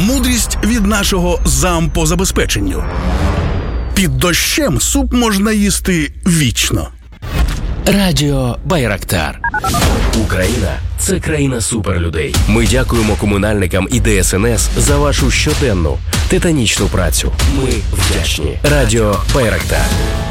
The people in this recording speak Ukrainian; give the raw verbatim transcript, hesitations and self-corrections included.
Мудрість від нашого зам по забезпеченню. Під дощем суп можна їсти вічно. Радіо Байрактар. Україна – це країна суперлюдей. Ми дякуємо комунальникам і Д С Н С за вашу щоденну, титанічну працю. Ми вдячні. Радіо Байрактар.